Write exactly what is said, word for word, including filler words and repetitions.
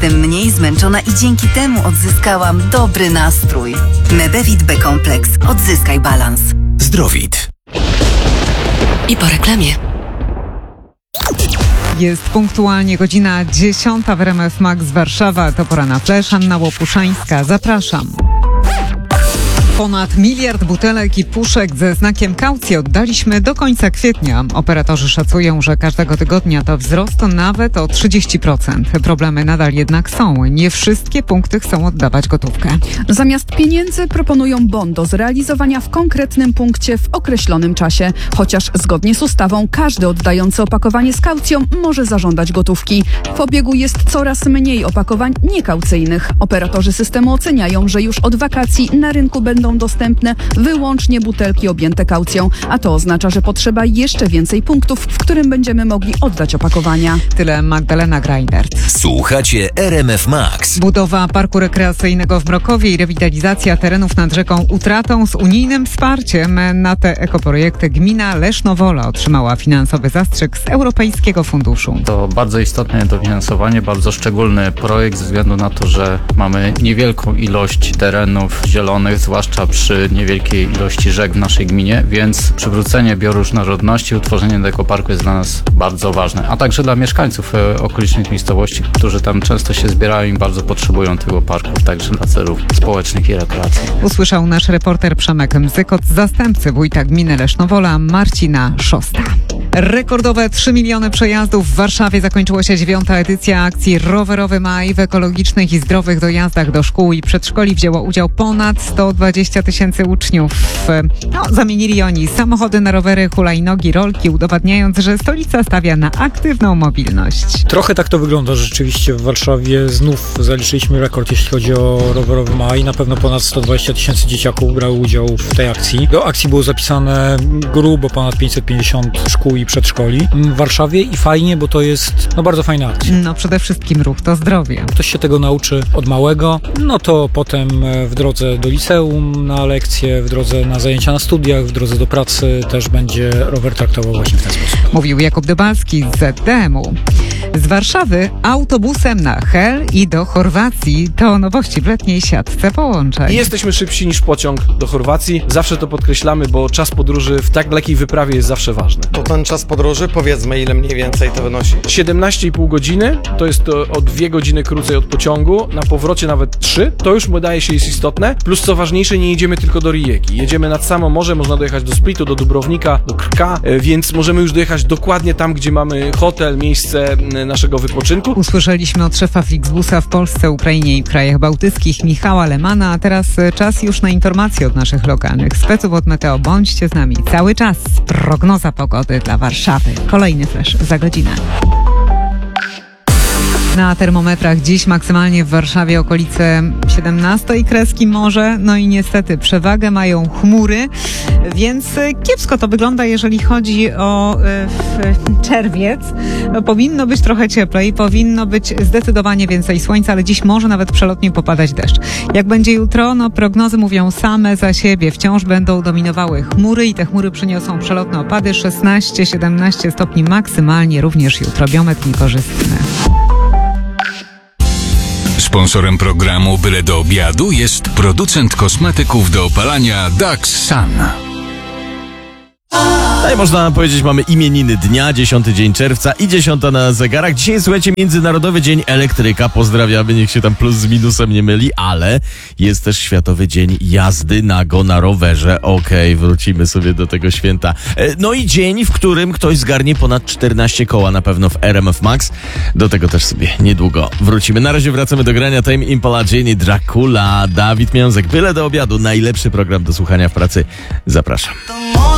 Jestem mniej zmęczona i dzięki temu odzyskałam dobry nastrój. Medevit B-kompleks. Odzyskaj balans. Zdrowit. I po reklamie. Jest punktualnie godzina dziesiąta w R M F Max Warszawa. To pora na flash. Anna Łopuszańska. Zapraszam. Ponad miliard butelek i puszek ze znakiem kaucji oddaliśmy do końca kwietnia. Operatorzy szacują, że każdego tygodnia to wzrost nawet o trzydzieści procent. Problemy nadal jednak są. Nie wszystkie punkty chcą oddawać gotówkę. Zamiast pieniędzy proponują bon do zrealizowania w konkretnym punkcie w określonym czasie. Chociaż zgodnie z ustawą każdy oddający opakowanie z kaucją może zażądać gotówki. W obiegu jest coraz mniej opakowań niekaucyjnych. Operatorzy systemu oceniają, że już od wakacji na rynku będą dostępne wyłącznie butelki objęte kaucją, a to oznacza, że potrzeba jeszcze więcej punktów, w którym będziemy mogli oddać opakowania. Tyle Magdalena Greinert. Słuchacie R M F Max. Budowa parku rekreacyjnego w Mrokowie i rewitalizacja terenów nad rzeką Utratą z unijnym wsparciem. Na te ekoprojekty gmina Lesznowola otrzymała finansowy zastrzyk z Europejskiego Funduszu. To bardzo istotne dofinansowanie, bardzo szczególny projekt ze względu na to, że mamy niewielką ilość terenów zielonych, zwłaszcza przy niewielkiej ilości rzek w naszej gminie, więc przywrócenie bioróżnorodności, utworzenie tego parku jest dla nas bardzo ważne, a także dla mieszkańców okolicznych miejscowości, którzy tam często się zbierają i bardzo potrzebują tego parku, także dla celów społecznych i rekreacyjnych. Usłyszał nasz reporter Przemek Mzykot, zastępcy wójta gminy Lesznowola Marcina Szosta. Rekordowe trzy miliony przejazdów w Warszawie zakończyła się dziewiąta edycja akcji Rowerowy Maj. W ekologicznych i zdrowych dojazdach do szkół i przedszkoli wzięło udział ponad sto dwadzieścia tysięcy uczniów. No, zamienili oni samochody na rowery, hulajnogi, rolki, udowadniając, że stolica stawia na aktywną mobilność. Trochę tak to wygląda rzeczywiście w Warszawie. Znów zaliczyliśmy rekord, jeśli chodzi o Rowerowy Maj. Na pewno ponad sto dwadzieścia tysięcy dzieciaków brało udział w tej akcji. Do akcji było zapisane grubo ponad pięćset pięćdziesiąt szkół i przedszkoli w Warszawie i fajnie, bo to jest no bardzo fajna akcja. No przede wszystkim ruch to zdrowie. Ktoś się tego nauczy od małego, no to potem w drodze do liceum, na lekcje, w drodze na zajęcia na studiach, w drodze do pracy też będzie rower traktował właśnie w ten sposób. Mówił Jakub Dybalski z Z D M-u. Z Warszawy autobusem na Hel i do Chorwacji to nowości w letniej siatce połączeń. Nie jesteśmy szybsi niż pociąg do Chorwacji. Zawsze to podkreślamy, bo czas podróży w tak dalekiej wyprawie jest zawsze ważny. To ten czas podróży, powiedzmy ile mniej więcej to wynosi? siedemnaście i pół godziny, to jest to o dwie godziny krócej od pociągu, na powrocie nawet trzy, to już wydaje się jest istotne, plus co ważniejsze nie jedziemy tylko do Rijeki, jedziemy nad samo morze, można dojechać do Splitu, do Dubrownika, do Krka, więc możemy już dojechać dokładnie tam, gdzie mamy hotel, miejsce naszego wypoczynku. Usłyszeliśmy od szefa Flixbusa w Polsce, Ukrainie i w krajach bałtyckich Michała Lemana, a teraz czas już na informacje od naszych lokalnych speców od Meteo. Bądźcie z nami cały czas. Prognoza pogody dla Warszawy. Kolejny flash za godzinę. Na termometrach dziś maksymalnie w Warszawie okolice siedemnastej kreski może, no i niestety przewagę mają chmury, więc kiepsko to wygląda, jeżeli chodzi o y, czerwiec. Powinno być trochę cieplej, powinno być zdecydowanie więcej słońca, ale dziś może nawet przelotnie popadać deszcz. Jak będzie jutro? No prognozy mówią same za siebie. Wciąż będą dominowały chmury i te chmury przyniosą przelotne opady szesnaście siedemnaście stopni maksymalnie również jutro. Biometr niekorzystny. Sponsorem programu Byle do obiadu jest producent kosmetyków do opalania Dax Sun. No i można powiedzieć, mamy imieniny dnia, dziesiąty dzień czerwca i dziesiąta na zegarach. Dzisiaj, słuchajcie, Międzynarodowy Dzień Elektryka. Pozdrawiamy, niech się tam plus z minusem nie myli, ale jest też Światowy Dzień Jazdy nago na rowerze. Okej, okay, wrócimy sobie do tego święta. No i dzień, w którym ktoś zgarnie ponad czternaście koła na pewno w R M F Max. Do tego też sobie niedługo wrócimy. Na razie wracamy do grania Tame Impala, Jenny Dracula, Dawid Miązek. Byle do obiadu, najlepszy program do słuchania w pracy. Zapraszam.